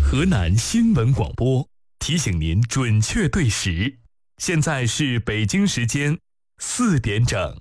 河南新闻广播提醒您准确对时，现在是北京时间4点整。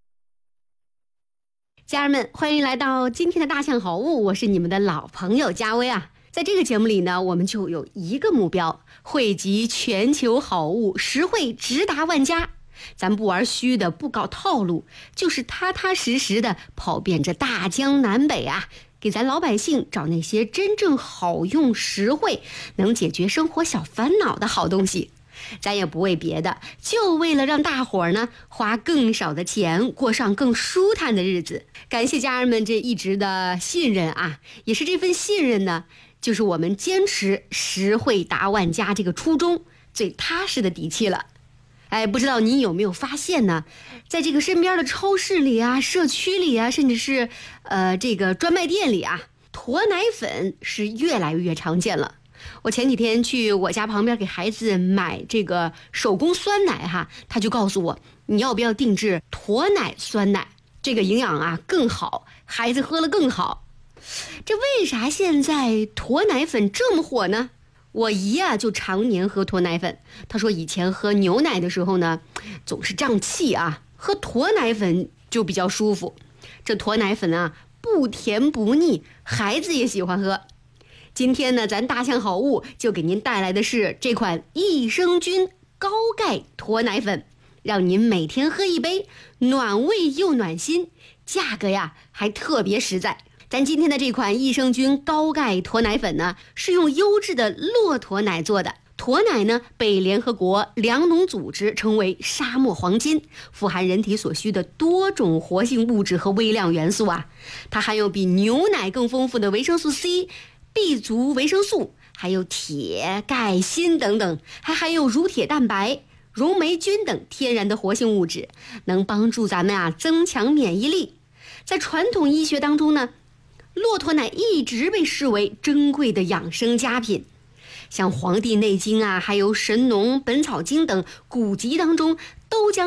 家人们，欢迎来到今天的大象好物，我是你们的老朋友佳薇啊。在这个节目里呢，我们就有一个目标，汇集全球好物，实惠直达万家。咱不玩虚的，不搞套路，就是踏踏实实的跑遍这大江南北啊，给咱老百姓找那些真正好用、实惠，能解决生活小烦恼的好东西。咱也不为别的，就为了让大伙儿呢花更少的钱，过上更舒坦的日子。感谢家人们这一直的信任啊，也是这份信任呢，就是我们坚持实惠达万家这个初衷最踏实的底气了。哎，不知道你有没有发现呢，在这个身边的超市里啊、社区里啊，甚至是这个专卖店里啊，鸵奶粉是越来越常见了。我前几天去我家旁边给孩子买这个手工酸奶哈，他就告诉我，你要不要定制鸵奶酸奶，这个营养啊更好，孩子喝了更好。这为啥现在鸵奶粉这么火呢？我姨啊就常年喝鸵奶粉，她说以前喝牛奶的时候呢总是胀气啊，喝鸵奶粉就比较舒服。这鸵奶粉啊不甜不腻，孩子也喜欢喝。今天呢，咱大象好物就给您带来的是这款益生菌高钙鸵奶粉，让您每天喝一杯，暖胃又暖心，价格呀还特别实在。咱今天的这款益生菌高钙鸵奶粉呢，是用优质的骆驼奶做的。驼奶呢被联合国粮农组织称为沙漠黄金，富含人体所需的多种活性物质和微量元素啊。它含有比牛奶更丰富的维生素 C、B 族维生素，还有铁、钙、锌等等，还含有乳铁蛋白、溶霉菌等天然的活性物质，能帮助咱们啊增强免疫力。在传统医学当中呢，骆驼奶一直被视为珍贵的养生佳品，像《黄帝内经》啊，还有《神农本草经》等古籍当中，都将